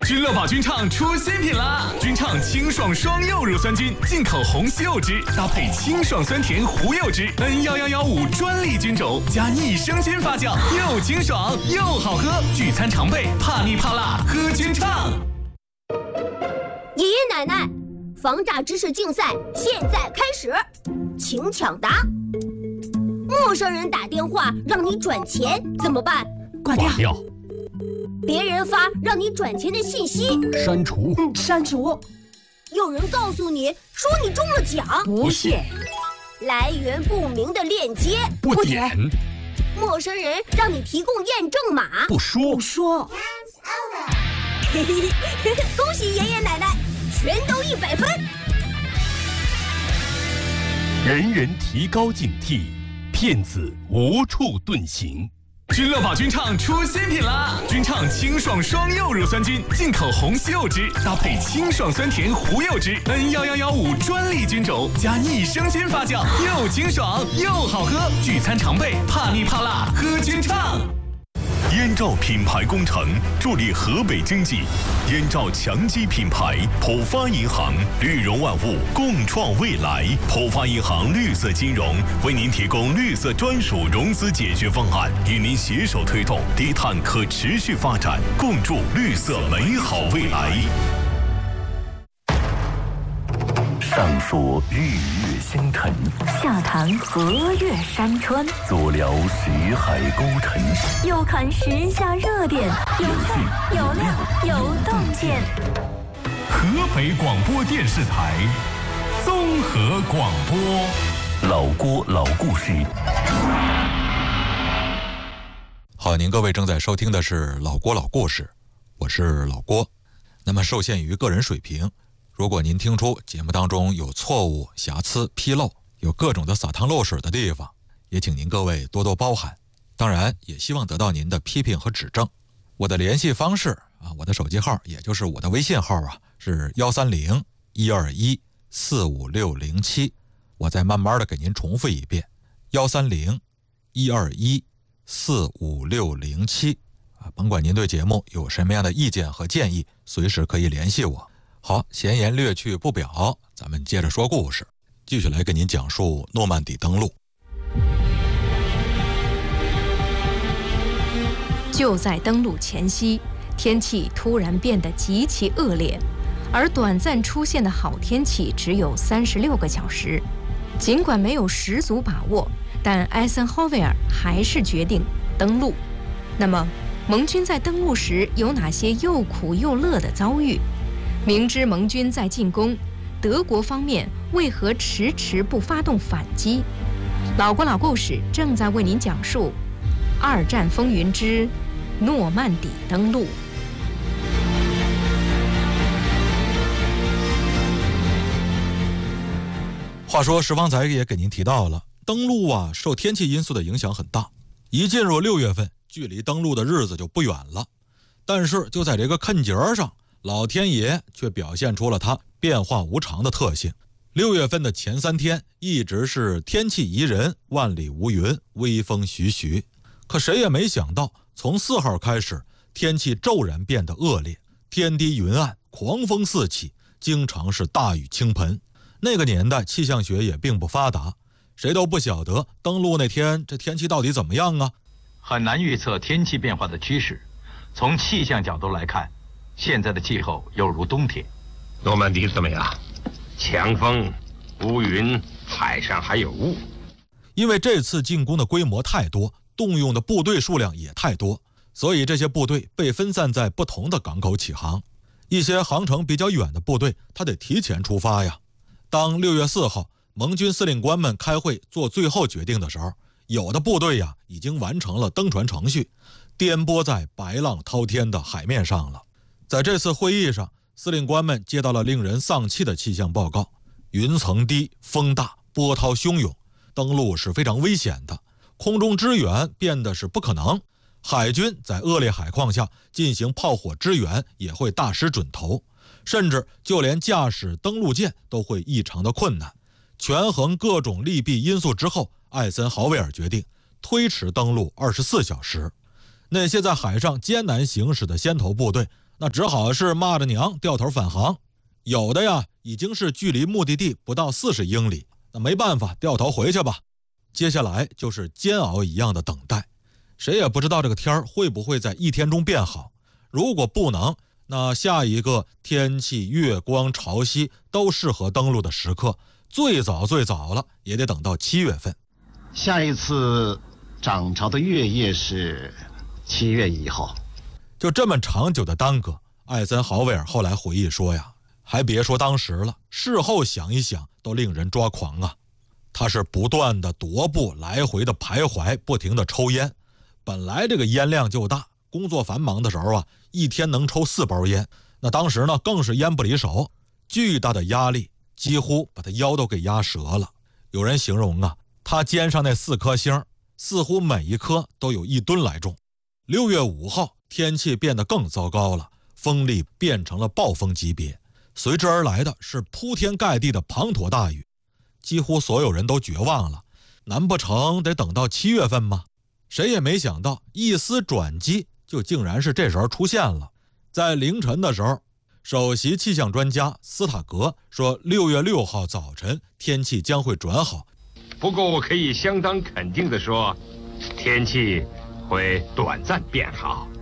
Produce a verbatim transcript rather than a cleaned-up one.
君乐宝君畅出新品啦！君畅清爽双柚乳酸菌，进口红西柚汁，搭配清爽酸甜胡柚汁 ，N 一一一五专利菌种，加益生菌发酵，又清爽又好喝。聚餐常备，怕腻怕辣，喝君畅。 爷爷奶奶，防诈知识竞赛现在开始，请抢答。陌生人打电话让你转钱怎么办？ 挂掉。 挂掉。 别人发让你转钱的信息， 删除。 嗯，删除。 有人告诉你说你中了奖， 不信。 来源不明的链接， 不点。 陌生人让你提供验证码， 不说。 不说。 嘿嘿嘿，恭喜爷爷奶奶，全都一百分。 人人提高警惕，骗子无处遁形。 君乐宝君畅出新品啦！君畅清爽双柚乳酸菌，进口红西柚汁，搭配清爽酸甜胡柚汁 ，N 一一一五专利菌种，加益生菌发酵，又清爽又好喝。聚餐常备，怕腻怕辣，喝君畅。 燕赵品牌工程助力河北经济，燕赵强基品牌，浦发银行，绿融万物，共创未来。浦发银行绿色金融为您提供绿色专属融资解决方案，与您携手推动低碳可持续发展，共筑绿色美好未来。 上溯日月星辰， 下谈河岳山川， 左聊识海沟沉， 右看时下热点，有趣有料有洞见。 河北广播电视台综合广播， 老郭老故事。 好，您各位正在收听的是老郭老故事，我是老郭。那么受限于个人水平，如果您听出节目当中有错误、瑕疵、纰漏，有各种的撒汤漏水的地方，也请您各位多多包涵。当然，也希望得到您的批评和指正。我的联系方式啊，我的手机号，也就是我的微信号啊，是幺三零一二一四五六零七。我再慢慢的给您重复一遍，幺三零一二一四五六零七啊，甭管您对节目有什么样的意见和建议，随时可以联系我。好，闲言略去不表，咱们接着说故事，继续来给您讲述诺曼底登陆。 就在登陆前夕，天气突然变得极其恶劣，而短暂出现的好天气只有三十六个小时。尽管没有十足把握，但艾森豪威尔还是决定登陆。那么，盟军在登陆时有哪些又苦又乐的遭遇？明知盟军在进攻，德国方面为何迟迟不发动反击？老郭老故事正在为您讲述二战风云之诺曼底登陆。 话说石方才也给您提到了，登陆啊受天气因素的影响很大，一进入六月份，距离登陆的日子就不远了。但是就在这个坎节上，老天爷却表现出了它变化无常的特性。六月份的前三天一直是天气宜人，万里无云，微风徐徐。可谁也没想到，从四号开始，天气骤然变得恶劣，天低云暗，狂风四起，经常是大雨倾盆。那个年代气象学也并不发达，谁都不晓得登陆那天这天气到底怎么样啊， 很难预测天气变化的趋势。从气象角度来看，现在的气候犹如冬天。 诺曼底怎么样？强风、乌云，海上还有雾。 因为这次进攻的规模太多，动用的部队数量也太多，所以这些部队被分散在不同的港口起航。一些航程比较远的部队，他得提前出发呀。当六月四号，盟军司令官们开会做最后决定的时候，有的部队呀已经完成了登船程序，颠簸在白浪滔天的海面上了。在这次会议上，司令官们接到了令人丧气的气象报告：云层低，风大，波涛汹涌，登陆是非常危险的，空中支援变得是不可能，海军在恶劣海况下进行炮火支援也会大失准头，甚至就连驾驶登陆舰都会异常的困难。权衡各种利弊因素之后，艾森豪威尔决定推迟登陆二十四小时。那些在海上艰难行驶的先头部队， 那只好是骂着娘掉头返航。有的呀，已经是距离目的地不到四十英里，那没办法，掉头回去吧。接下来就是煎熬一样的等待，谁也不知道这个天儿会不会在一天中变好。如果不能，那下一个天气、月光、潮汐都适合登陆的时刻，最早最早了也得等到七月份。 下一次涨潮的月夜是七月一号。 就这么长久的耽搁，艾森豪威尔后来回忆说呀，还别说当时了，事后想一想都令人抓狂啊。他是不断的踱步，来回的徘徊，不停的抽烟。本来这个烟量就大，工作繁忙的时候啊，一天能抽四包烟。那当时呢，更是烟不离手，巨大的压力几乎把他腰都给压折了。有人形容啊，他肩上那四颗星似乎每一颗都有一吨来重。六月五号，天气变得更糟糕了，风力变成了暴风级别，随之而来的是铺天盖地的滂沱大雨。几乎所有人都绝望了，难不成得等到七月份吗？谁也没想到，一丝转机就竟然是这时候出现了。在凌晨的时候，首席气象专家斯塔格说，六月六号早晨天气将会转好。 不过我可以相当肯定地说，天气会短暂变好。